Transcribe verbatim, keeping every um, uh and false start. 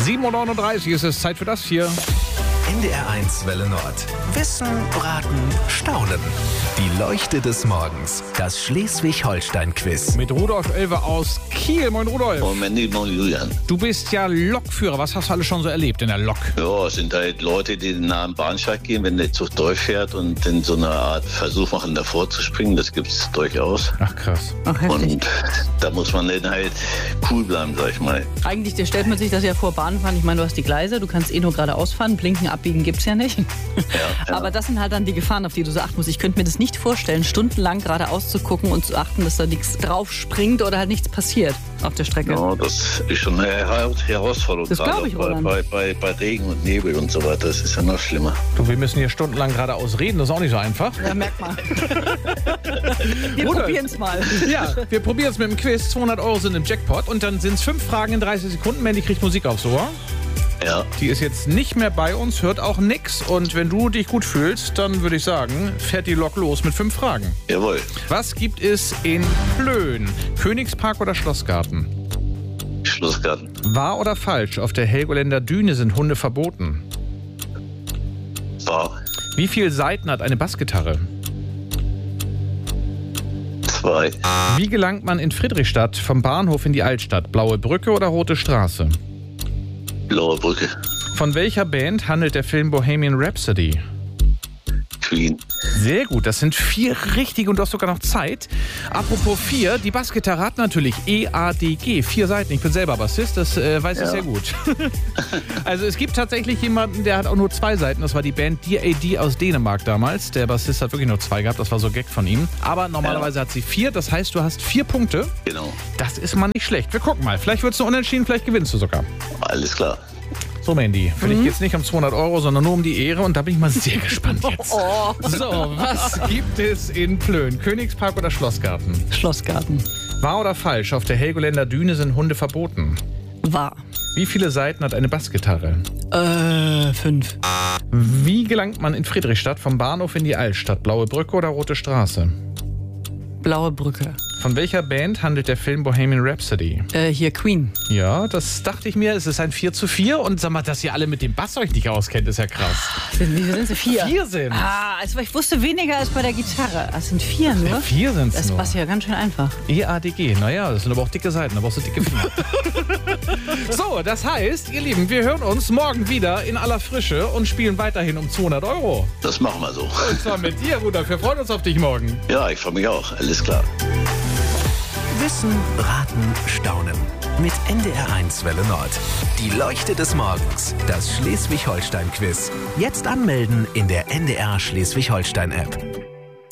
sieben Uhr neununddreißig ist es Zeit für das hier. N D R eins Welle Nord. Wissen, Raten, Staunen. Die Leuchte des Morgens. Das Schleswig-Holstein-Quiz. Mit Rudolf Elwe aus Kiel. Moin Rudolf. Moin Mandy, moin Julian. Du bist ja Lokführer. Was hast du alles schon so erlebt in der Lok? Ja, es sind halt Leute, die nah am Bahnsteig gehen, wenn der Zug durchfährt und in so einer Art Versuch machen, davor zu springen. Das gibt es durchaus. Ach krass. Ach, heftig. Und da muss man dann halt cool bleiben, sag ich mal. Eigentlich der stellt man sich das ja vor, Bahnfahren. Ich meine, du hast die Gleise, du kannst eh nur geradeaus fahren, blinken, abbiegen gibt's ja nicht. Ja, ja. Aber das sind halt dann die Gefahren, auf die du so achten musst. Ich könnte mir das nicht vorstellen, stundenlang geradeaus zu gucken und zu achten, dass da nichts drauf springt oder halt nichts passiert auf der Strecke. Ja, das ist schon eine Her- Herausforderung. Das glaub ich, bei, Roland. bei, bei, bei Regen und Nebel und so weiter. Das ist ja noch schlimmer. Du, wir müssen hier stundenlang geradeaus reden. Das ist auch nicht so einfach. Ja, merk mal. Wir Rudolf. probieren's mal. Ja, wir probieren es mit dem Quiz. zweihundert Euro sind im Jackpot. Und dann sind es fünf Fragen in dreißig Sekunden. Mandy kriegt Musik aufs Ohr. Ja, Die ist jetzt nicht mehr bei uns, hört auch nix. Und wenn du dich gut fühlst, dann würde ich sagen, fährt die Lok los mit fünf Fragen. jawohl. Was gibt es in Plön? Königspark oder Schlossgarten? Schlussgarten. Wahr oder falsch? Auf der Helgoländer Düne sind Hunde verboten. War. Wie viele Saiten hat eine Bassgitarre? Zwei. Wie gelangt man in Friedrichstadt vom Bahnhof in die Altstadt? Blaue Brücke oder Rote Straße? Blaue Brücke. Von welcher Band handelt der Film Bohemian Rhapsody? Queen. Sehr gut, das sind vier richtige und du hast sogar noch Zeit. Apropos vier, die Bassgitarre hat natürlich E A D G, vier Seiten. Ich bin selber Bassist, das äh, weiß ich Ja. sehr gut. Also es gibt tatsächlich jemanden, der hat auch nur zwei Seiten. Das war die Band D A D aus Dänemark damals. Der Bassist hat wirklich nur zwei gehabt, das war so ein Gag von ihm. Aber normalerweise hat sie vier, das heißt, du hast vier Punkte. Genau. Das ist mal nicht schlecht. Wir gucken mal, vielleicht wird es unentschieden, vielleicht gewinnst du sogar. Alles klar. So, Mandy, für dich geht es nicht um zweihundert Euro, sondern nur um die Ehre und da bin ich mal sehr gespannt jetzt. Oh. So, was gibt es in Plön? Königspark oder Schlossgarten? Schlossgarten. Wahr oder falsch? Auf der Helgoländer Düne sind Hunde verboten. Wahr. Wie viele Saiten hat eine Bassgitarre? Äh, fünf. Wie gelangt man in Friedrichstadt vom Bahnhof in die Altstadt? Blaue Brücke oder Rote Straße? Blaue Brücke. Von welcher Band handelt der Film Bohemian Rhapsody? Äh, hier Queen. Ja, das dachte ich mir. Es ist ein vier zu vier und sag mal, dass ihr alle mit dem Bass euch nicht auskennt, ist ja krass. Sind, wie viel sind sie? Vier. Vier sind. Ah, also ich wusste weniger als bei der Gitarre. Es sind vier nur. Ja, vier sind es Das nur. passt ja ganz schön einfach. E A D G, naja, das sind aber auch dicke Seiten, da brauchst du dicke Finger. So, das heißt, ihr Lieben, wir hören uns morgen wieder in aller Frische und spielen weiterhin um zweihundert Euro. Das machen wir so. Und zwar mit dir, Rudolf. Wir freuen uns auf dich morgen. Ja, ich freue mich auch. Alles klar. Wissen, Raten, Staunen. Mit N D R eins Welle Nord. Die Leuchte des Morgens. Das Schleswig-Holstein-Quiz. Jetzt anmelden in der N D R Schleswig-Holstein-App.